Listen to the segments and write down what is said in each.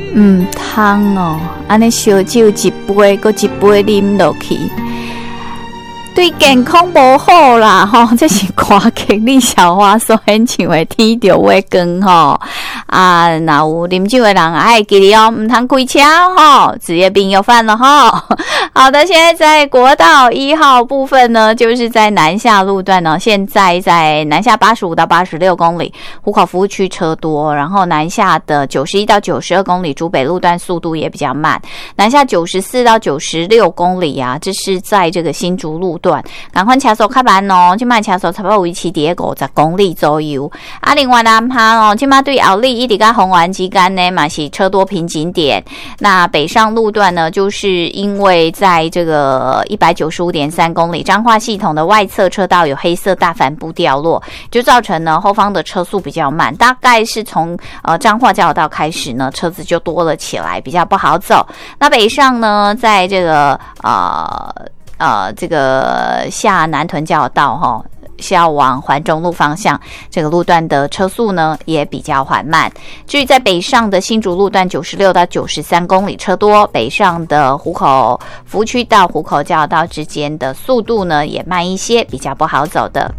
汤哦，安尼烧酒一杯，搁一杯啉落去，对健康无好啦吼，这是歌剧李小花所演唱的《天就会光》吼。啊，若有啉酒的人爱记得哦，唔通开车吼，职业病又犯了吼。好的，现在在国道1号部分呢，就是在南下路段呢，现在在南下85到86公里，湖口服务区车多，然后南下的91到92公里，竹北路段速度也比较慢，南下94到96公里啊，这是在这个新竹路段，赶快车速较慢哦，现在车速差不多维持在50公里左右。啊，另外南趴哦，现在对后里一直跟红丸之间呢，嘛是车多瓶颈点。那北上路段呢，就是因为在这个195.3公里彰化系统的外侧车道有黑色大帆布掉落，就造成呢后方的车速比较慢，大概是从彰化交流道开始呢，车子就多了起来，比较不好走。那北上呢，在这个这个下南屯交流道哈。是要往环中路方向，这个路段的车速呢也比较缓慢。至于在北上的新竹路段96到93公里车多，北上的湖口服务区到湖口交流道之间的速度呢也慢一些，比较不好走的。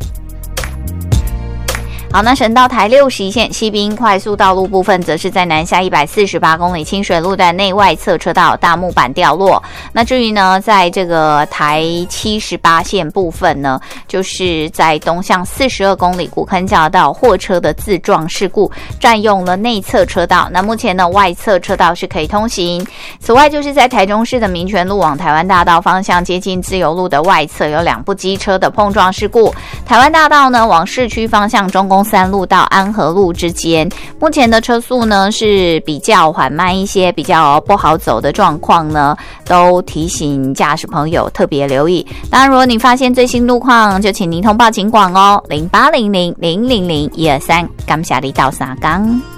好，那省道台61线西滨快速道路部分，则是在南下148公里清水路段内外侧车道大木板掉落。那至于呢，在这个台78线部分呢，就是在东向42公里古坑交流道货车的自撞事故，占用了内侧车道。那目前呢，外侧车道是可以通行。此外，就是在台中市的民权路往台湾大道方向接近自由路的外侧，有2部机车的碰撞事故。台湾大道呢，往市区方向中公3路到安和路之间，目前的车速呢是比较缓慢一些，比较不好走的状况呢，都提醒驾驶朋友特别留意。当然，如果你发现最新路况，就请您通报警广哦，0800 000 123，感谢你到三港。